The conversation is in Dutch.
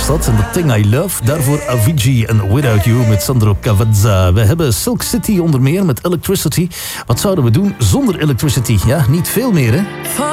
was dat. En The Thing I Love. Daarvoor Avicii en Without You met Sandro Cavazza. We hebben Silk City onder meer met Electricity. Wat zouden we doen zonder Electricity? Ja, niet veel meer, hè?